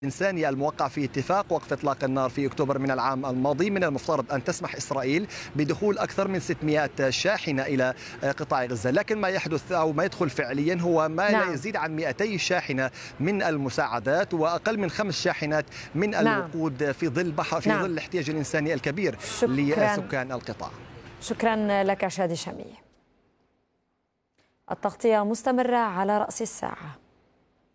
الإنساني الموقع في اتفاق وقف إطلاق النار في أكتوبر من العام الماضي من المفترض أن تسمح إسرائيل بدخول أكثر من 600 شاحنة إلى قطاع غزة، لكن ما يحدث أو ما يدخل فعليا هو ما لا نعم. يزيد عن 200 شاحنة من المساعدات وأقل من 5 شاحنات من نعم. الوقود في ظل نعم. الاحتياج الإنساني الكبير شكرا. لسكان القطاع. شكرا لك شادي شمي. التغطية مستمرة على رأس الساعة.